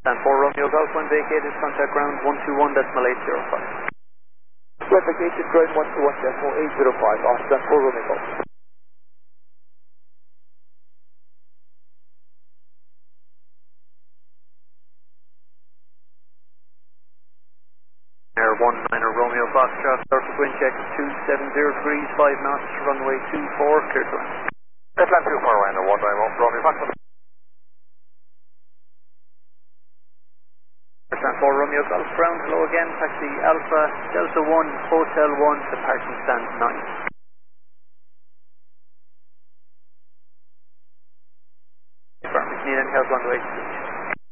Stand 4 Romeo Golf, when vacated, contact ground 121.805. When vacated, ground 121.805, on stand 4 Romeo Golf. Air 19 Romeo Foxtrot, surface wind check 270 degrees, 5 knots, runway 24, clear to land. Airplane 24 Ryanair 190 Romeo Foxtrot. Stand 4 Romeo Golf, ground hello again, taxi Alpha Delta 1 Hotel 1 to parking stand 9.